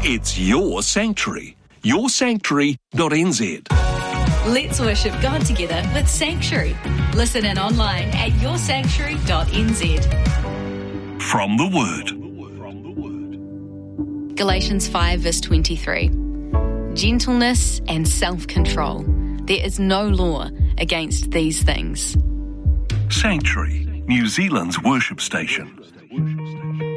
It's your sanctuary. Yoursanctuary.nz. Let's worship God together with Sanctuary. Listen in online at yoursanctuary.nz. From the Word. Galatians 5 verse 23. Gentleness and self-control. There is no law against these things. Sanctuary, New Zealand's worship station.